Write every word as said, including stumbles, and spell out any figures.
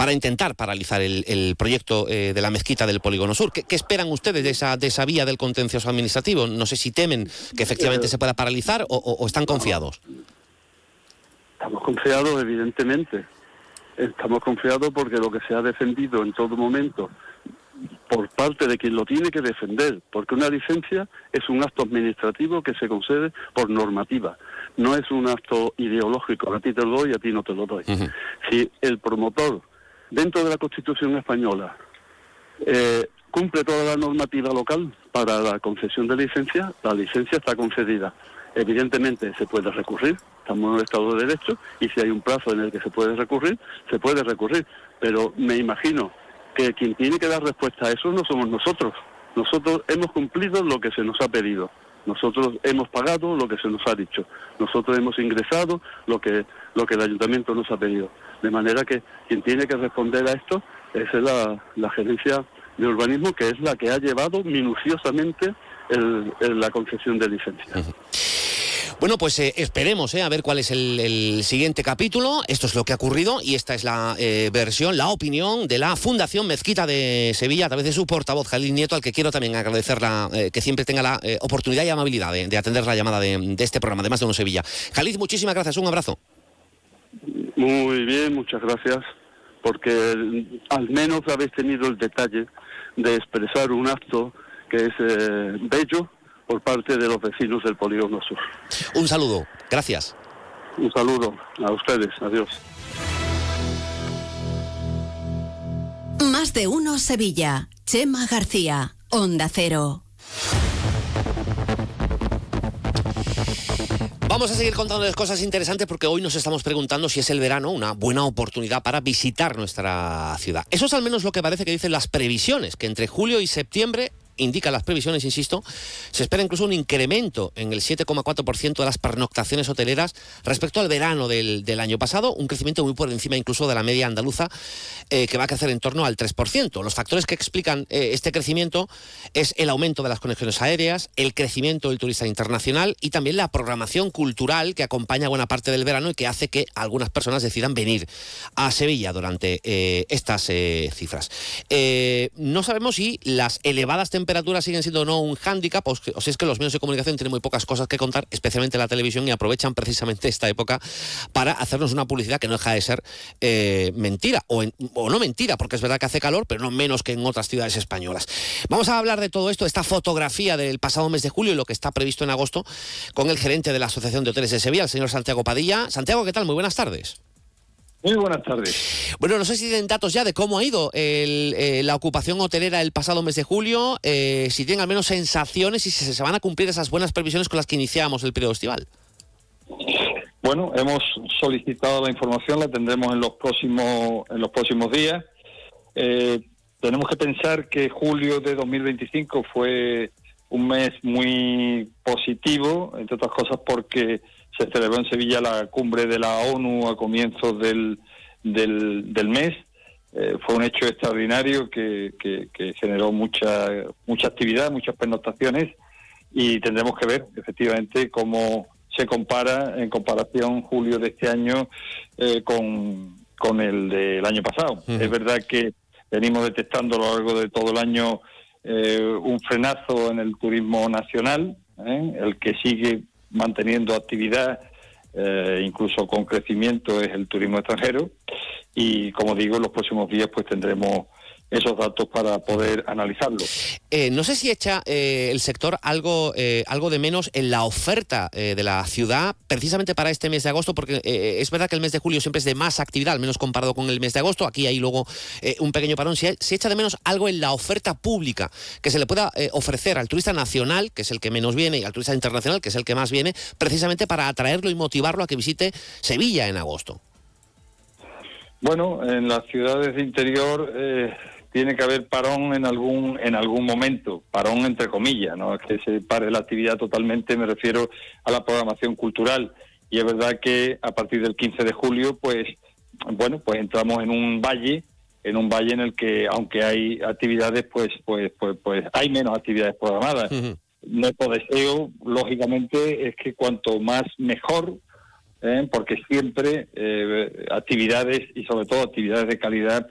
para intentar paralizar el, el proyecto eh, de la mezquita del Polígono Sur. ¿Qué, qué esperan ustedes de esa, de esa vía del contencioso administrativo? No sé si temen que efectivamente se pueda paralizar o, o, o están confiados. Estamos confiados, evidentemente. Estamos confiados porque lo que se ha defendido en todo momento por parte de quien lo tiene que defender, porque una licencia es un acto administrativo que se concede por normativa, no es un acto ideológico, a ti te lo doy y a ti no te lo doy. Uh-huh. Si el promotor, dentro de la Constitución española, eh, cumple toda la normativa local para la concesión de licencia, la licencia está concedida. Evidentemente se puede recurrir, estamos en un Estado de Derecho, y si hay un plazo en el que se puede recurrir, se puede recurrir, pero me imagino que quien tiene que dar respuesta a eso no somos nosotros. Nosotros hemos cumplido lo que se nos ha pedido. Nosotros hemos pagado lo que se nos ha dicho. Nosotros hemos ingresado lo que lo que el ayuntamiento nos ha pedido. De manera que quien tiene que responder a esto es la, la gerencia de urbanismo, que es la que ha llevado minuciosamente el, el, la concesión de licencias. Uh-huh. Bueno, pues eh, esperemos eh, a ver cuál es el, el siguiente capítulo. Esto es lo que ha ocurrido y esta es la eh, versión, la opinión de la Fundación Mezquita de Sevilla a través de su portavoz, Jalil Nieto, al que quiero también agradecer la, eh, que siempre tenga la eh, oportunidad y amabilidad de, de atender la llamada de, de este programa, de Más de Uno Sevilla. Jalil, muchísimas gracias, un abrazo. Muy bien, muchas gracias, porque al menos habéis tenido el detalle de expresar un acto que es eh, bello, por parte de los vecinos del Polígono Sur. Un saludo, gracias. Un saludo a ustedes, adiós. Más de Uno Sevilla, Chema García, Onda Cero. Vamos a seguir contándoles cosas interesantes porque hoy nos estamos preguntando si es el verano una buena oportunidad para visitar nuestra ciudad. Eso es al menos lo que parece que dicen las previsiones, que entre julio y septiembre, indican las previsiones, insisto, se espera incluso un incremento en el siete coma cuatro por ciento de las pernoctaciones hoteleras respecto al verano del, del año pasado, un crecimiento muy por encima incluso de la media andaluza, eh, que va a crecer en torno al tres por ciento. Los factores que explican eh, este crecimiento es el aumento de las conexiones aéreas, el crecimiento del turista internacional y también la programación cultural que acompaña buena parte del verano y que hace que algunas personas decidan venir a Sevilla durante eh, estas eh, cifras. Eh, no sabemos si las elevadas temperaturas temperaturas siguen siendo no un hándicap, o si es que los medios de comunicación tienen muy pocas cosas que contar, especialmente la televisión, y aprovechan precisamente esta época para hacernos una publicidad que no deja de ser eh, mentira, o, en, o no mentira, porque es verdad que hace calor, pero no menos que en otras ciudades españolas. Vamos a hablar de todo esto, esta fotografía del pasado mes de julio y lo que está previsto en agosto, con el gerente de la Asociación de Hoteles de Sevilla, el señor Santiago Padilla. Santiago, ¿qué tal? Muy buenas tardes. Muy buenas tardes. Bueno, no sé si tienen datos ya de cómo ha ido el, eh, la ocupación hotelera el pasado mes de julio, eh, si tienen al menos sensaciones y si se van a cumplir esas buenas previsiones con las que iniciábamos el periodo estival. Bueno, hemos solicitado la información, la tendremos en los próximos en los próximos días. Eh, tenemos que pensar que julio de dos mil veinticinco fue un mes muy positivo, entre otras cosas porque se celebró en Sevilla la cumbre de la ONU a comienzos del, del, del mes. Eh, fue un hecho extraordinario que, que, que generó mucha mucha actividad, muchas pernoctaciones, y tendremos que ver efectivamente cómo se compara en comparación julio de este año eh, con, con el del año pasado. Uh-huh. Es verdad que venimos detectando a lo largo de todo el año eh, un frenazo en el turismo nacional, ¿eh? El que sigue manteniendo actividad, eh, incluso con crecimiento, es el turismo extranjero, y como digo, en los próximos días pues tendremos esos datos para poder analizarlo. Eh, no sé si echa eh, el sector algo eh, algo de menos en la oferta eh, de la ciudad, precisamente para este mes de agosto, porque eh, es verdad que el mes de julio siempre es de más actividad, al menos comparado con el mes de agosto. Aquí hay luego eh, un pequeño parón. Si, si echa de menos algo en la oferta pública que se le pueda eh, ofrecer al turista nacional, que es el que menos viene, y al turista internacional, que es el que más viene, precisamente para atraerlo y motivarlo a que visite Sevilla en agosto. Bueno, en las ciudades de interior eh, tiene que haber parón en algún en algún momento, parón entre comillas, no es que se pare la actividad totalmente, me refiero a la programación cultural, y es verdad que a partir del quince de julio, pues bueno, pues entramos en un valle, en un valle en el que aunque hay actividades, pues pues pues pues hay menos actividades programadas. Uh-huh. Nuestro deseo, lógicamente, es que cuanto más mejor, ¿eh? Porque siempre eh, actividades y sobre todo actividades de calidad